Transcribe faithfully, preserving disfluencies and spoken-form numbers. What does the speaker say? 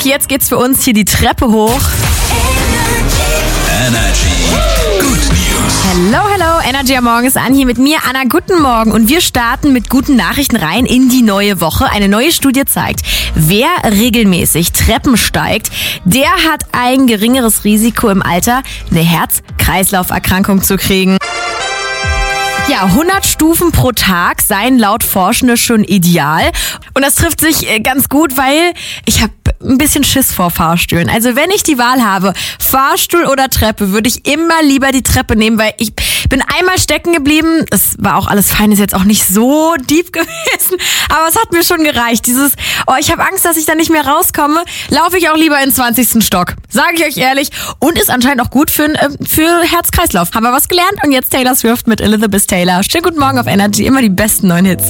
Jetzt geht's für uns hier die Treppe hoch. Energy. Good News. Hello, hello, Energy am Morgen ist an hier mit mir, Anna. Guten Morgen. Und wir starten mit guten Nachrichten rein in die neue Woche. Eine neue Studie zeigt, wer regelmäßig Treppen steigt, der hat ein geringeres Risiko im Alter, eine Herz-Kreislauf-Erkrankung zu kriegen. Ja, hundert Stufen pro Tag seien laut Forschende schon ideal. Und das trifft sich ganz gut, weil ich habe ein bisschen Schiss vor Fahrstühlen. Also wenn ich die Wahl habe, Fahrstuhl oder Treppe, würde ich immer lieber die Treppe nehmen, weil ich bin einmal stecken geblieben. Es war auch alles fein, ist jetzt auch nicht so deep gewesen, aber es hat mir schon gereicht. Dieses, oh, ich habe Angst, dass ich da nicht mehr rauskomme, laufe ich auch lieber in den zwanzigsten Stock. Sage ich euch ehrlich. Und ist anscheinend auch gut für, für Herz-Kreislauf. Haben wir was gelernt und jetzt Taylor Swift mit Elizabeth Taylor. Schönen guten Morgen auf Energy, immer die besten neuen Hits.